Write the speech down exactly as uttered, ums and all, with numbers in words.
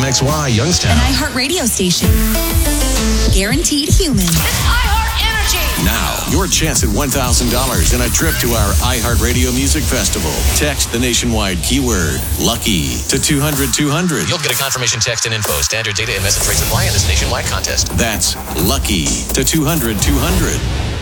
X Y, Youngstown. An iHeart radio station. Guaranteed human. It's iHeart Energy. Now, your chance at one thousand dollars and a trip to our iHeartRadio Music Festival. Text the nationwide keyword LUCKY to two hundred two hundred. You'll get a confirmation text and info. Standard data and message rates apply in this nationwide contest. That's LUCKY to two hundred two hundred.